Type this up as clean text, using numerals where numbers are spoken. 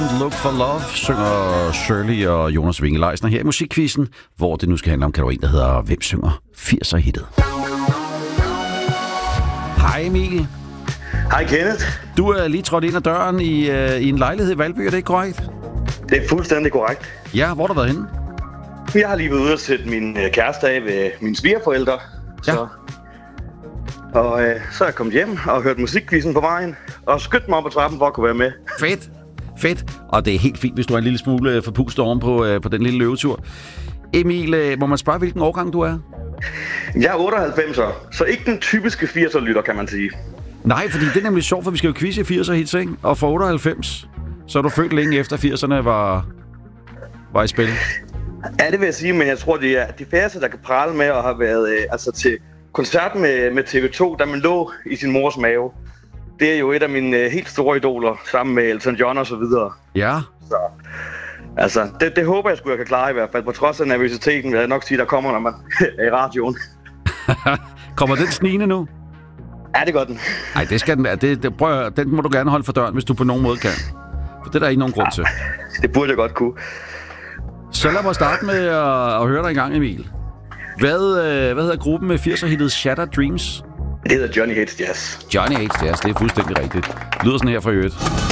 Look for Love synger Shirley og Jonas Winge Leisner her i Musikquizzen, hvor det nu skal handle om kategorien, der hedder Hvem synger 80'er-hittet? Hej Emil. Hej Kenneth. Du er lige trådt ind ad døren i en lejlighed i Valby, er det ikke korrekt? Det er fuldstændig korrekt. Ja, hvor har du været henne? Jeg har lige været ude og sætte min kæreste af ved mine svigerforældre. Ja. Så er jeg kommet hjem og hørt Musikquizzen på vejen, og skødt mig op ad trappen for at kunne være med. Fedt. Og det er helt fint, hvis du er en lille smule forpustet oven på den lille løvetur. Emil, må man spørge, hvilken årgang du er? Jeg er 98'er, så ikke den typiske 80'er-lytter, kan man sige. Nej, fordi det er nemlig sjovt, for vi skal jo quizze 80'er-hits, ikke? Og for 98, så er du født længe efter 80'erne var i spil. Ja, det vil jeg sige, men jeg tror, det er de færreste, der kan prale med at have været til koncert med TV2, da man lå i sin mors mave. Det er jo et af mine helt store idoler, sammen med Elton John og så videre. Ja. Så, altså, det håber jeg skulle, jeg kan klare i hvert fald. På trods af nervøsiteten, vil jeg nok sige, der kommer, når man er i radioen. Kommer den snigende nu? Ja, det gør den. Nej, det skal den. Prøv, den må du gerne holde for døren, hvis du på nogen måde kan. For det er der ikke nogen grund til. Det burde jeg godt kunne. Så lad mig starte med at høre dig en gang, Emil. Hvad hedder gruppen med 80'er-hittet Shattered Dreams? Det hedder Johnny Hates Jazz. Johnny Hates Jazz, det er fuldstændig rigtigt. Lyder sådan her fra øvrigt.